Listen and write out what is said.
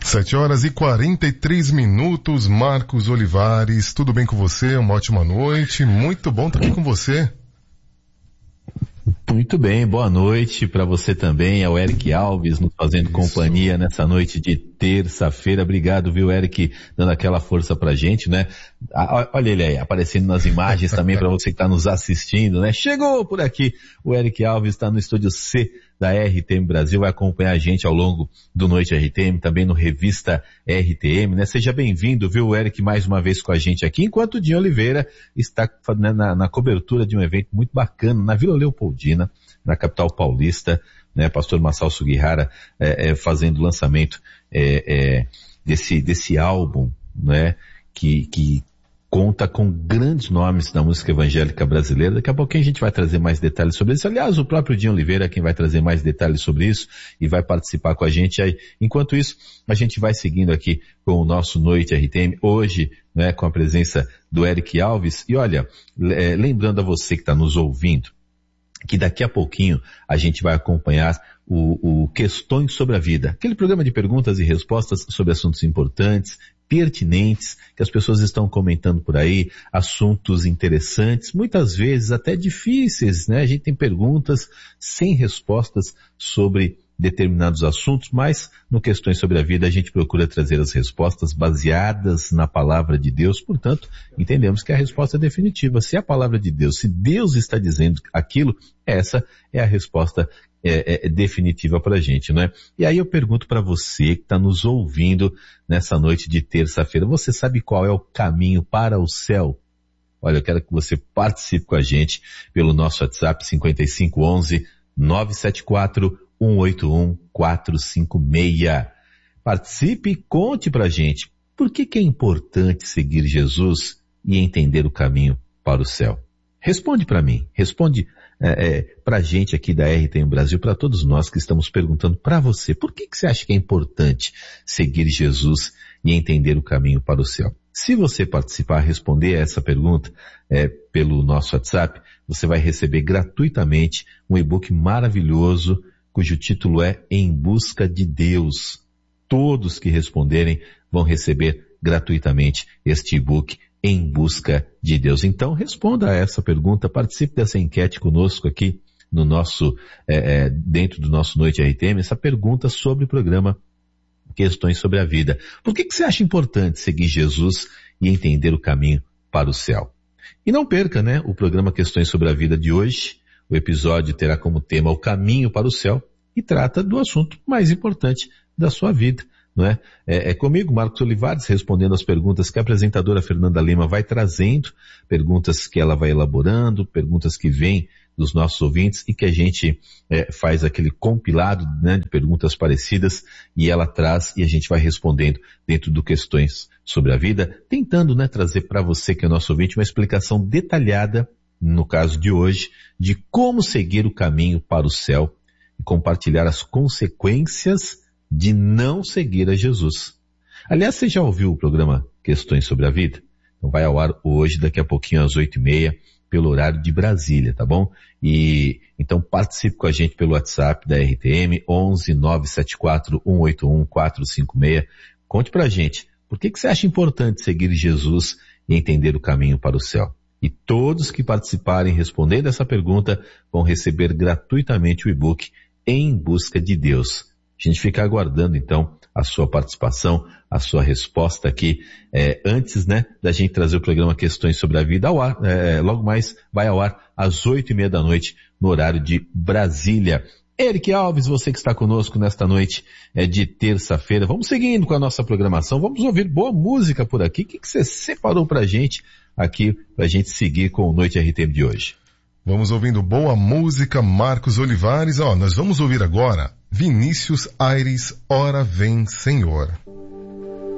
7h43, Marcos Olivares, tudo bem com você? Uma ótima noite, muito bom estar aqui com você. Muito bem, boa noite para você também, é o Eric Alves nos fazendo companhia nessa noite de terça-feira. Obrigado, viu, Eric, dando aquela força pra gente, né? Olha ele aí, aparecendo nas imagens também para você que está nos assistindo, né? Chegou por aqui, o Eric Alves está no estúdio C da RTM Brasil, vai acompanhar a gente ao longo do Noite RTM, também no Revista RTM, né? Seja bem-vindo, viu, Eric, mais uma vez com a gente aqui, enquanto o Dinho Oliveira está na cobertura de um evento muito bacana na Vila Leopoldina, na capital paulista, né? Pastor Marçal Sugihara fazendo o lançamento desse álbum, né? Que conta com grandes nomes da música evangélica brasileira. Daqui a pouquinho a gente vai trazer mais detalhes sobre isso. Aliás, o próprio Dinho Oliveira é quem vai trazer mais detalhes sobre isso e vai participar com a gente. Aí, enquanto isso, a gente vai seguindo aqui com o nosso Noite RTM, hoje, né, com a presença do Eric Alves. E olha, lembrando a você que está nos ouvindo, que daqui a pouquinho a gente vai acompanhar o Questões sobre a Vida, aquele programa de perguntas e respostas sobre assuntos importantes, pertinentes, que as pessoas estão comentando por aí, assuntos interessantes, muitas vezes até difíceis, né? A gente tem perguntas sem respostas sobre determinados assuntos, mas no Questões sobre a Vida a gente procura trazer as respostas baseadas na palavra de Deus. Portanto, entendemos que a resposta é definitiva. Se é a palavra de Deus, se Deus está dizendo aquilo, essa é a resposta definitiva pra gente, né? E aí eu pergunto para você que está nos ouvindo nessa noite de terça-feira, você sabe qual é o caminho para o céu? Olha, eu quero que você participe com a gente pelo nosso WhatsApp 5511-974-181-456. Participe e conte pra gente por que é importante seguir Jesus e entender o caminho para o céu. Responde para mim, responde pra gente aqui da RTM Brasil, para todos nós que estamos perguntando para você, por que você acha que é importante seguir Jesus e entender o caminho para o céu? Se você participar, responder a essa pergunta pelo nosso WhatsApp, você vai receber gratuitamente um e-book maravilhoso, cujo título é Em Busca de Deus. Todos que responderem vão receber gratuitamente este e-book Em Busca de Deus. Então, responda a essa pergunta, participe dessa enquete conosco aqui no nosso, dentro do nosso Noite RTM, essa pergunta sobre o programa Questões sobre a Vida. Por que você acha importante seguir Jesus e entender o caminho para o céu? E não perca, né, o programa Questões sobre a Vida de hoje. O episódio terá como tema o caminho para o céu e trata do assunto mais importante da sua vida, não é? É comigo, Marcos Olivares, respondendo as perguntas que a apresentadora Fernanda Lima vai trazendo, perguntas que ela vai elaborando, perguntas que vêm dos nossos ouvintes e que a gente faz aquele compilado, né, de perguntas parecidas e ela traz e a gente vai respondendo dentro do Questões sobre a Vida, tentando, né, trazer para você que é nosso ouvinte uma explicação detalhada, no caso de hoje, de como seguir o caminho para o céu e compartilhar as consequências de não seguir a Jesus. Aliás, você já ouviu o programa Questões sobre a Vida? Então vai ao ar hoje, daqui a pouquinho às 8h30, pelo horário de Brasília, tá bom? E então participe com a gente pelo WhatsApp da RTM, 11-974-181-456. Conte pra gente, por que você acha importante seguir Jesus e entender o caminho para o céu? E todos que participarem respondendo essa pergunta vão receber gratuitamente o e-book Em Busca de Deus. A gente fica aguardando, então, a sua participação, a sua resposta aqui, antes, né, da gente trazer o programa Questões sobre a Vida ao ar, logo mais vai ao ar às 8h30 da noite, no horário de Brasília. Eric Alves, você que está conosco nesta noite de terça-feira, vamos seguindo com a nossa programação, vamos ouvir boa música por aqui. O que você separou pra gente aqui, pra gente seguir com o Noite RTM de hoje? Vamos ouvindo boa música, Marcos Olivares. Nós vamos ouvir agora Vinícius Aires, Ora Vem Senhor.